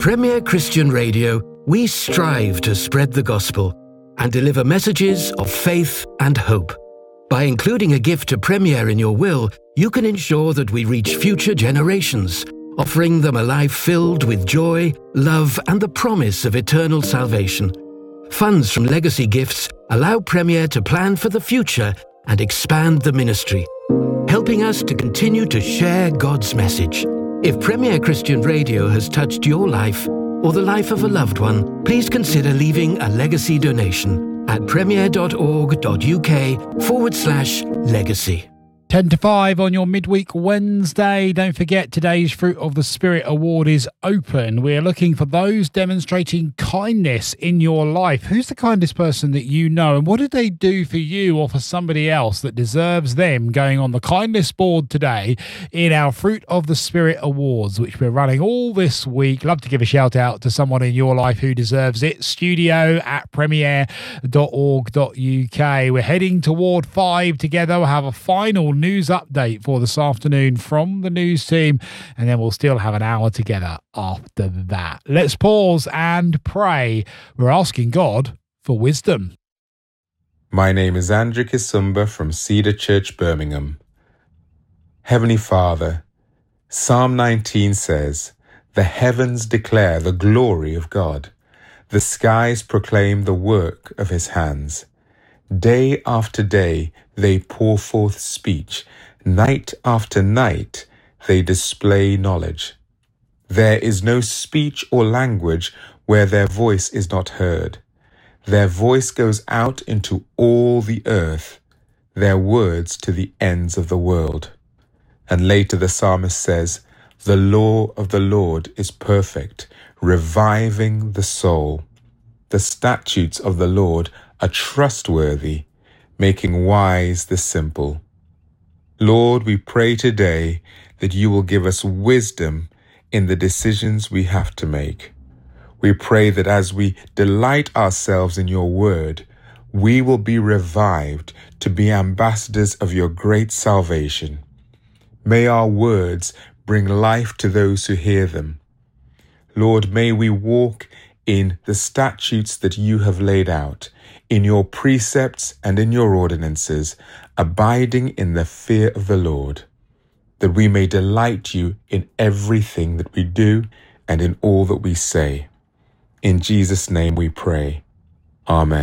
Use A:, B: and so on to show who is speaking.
A: Premier Christian Radio, we strive to spread the gospel and deliver messages of faith and hope. By including a gift to Premier in your will, you can ensure that we reach future generations, offering them a life filled with joy, love, and the promise of eternal salvation. Funds from legacy gifts allow Premier to plan for the future and expand the ministry, helping us to continue to share God's message. If Premier Christian Radio has touched your life or the life of a loved one, please consider leaving a legacy donation at premier.org.uk/legacy.
B: 10 to 5 on your midweek Wednesday. Don't forget, today's Fruit of the Spirit Award is open. We're looking for those demonstrating kindness in your life. Who's the kindest person that you know, and what did they do for you or for somebody else that deserves them going on the kindness board today in our Fruit of the Spirit Awards, which we're running all this week? Love to give a shout out to someone in your life who deserves it. studio@premier.org.uk. We're heading toward 5 together. We'll have a final news update for this afternoon from the news team, and then we'll still have an hour together after that. Let's pause and pray. We're asking God for wisdom.
C: My name is Andrew Kisumba from Cedar Church, Birmingham. Heavenly Father, Psalm 19 says, "The heavens declare the glory of God. The skies proclaim the work of his hands. Day after day they pour forth speech. Night after night they display knowledge. There is no speech or language where their voice is not heard. Their voice goes out into all the earth, their words to the ends of the world." And later the psalmist says, "The law of the Lord is perfect, reviving the soul. The statutes of the Lord are trustworthy, making wise the simple." Lord, we pray today that you will give us wisdom in the decisions we have to make. We pray that as we delight ourselves in your word, we will be revived to be ambassadors of your great salvation. May our words bring life to those who hear them. Lord, may we walk in the statutes that you have laid out, in your precepts and in your ordinances, abiding in the fear of the Lord, that we may delight you in everything that we do and in all that we say. In Jesus' name we pray. Amen.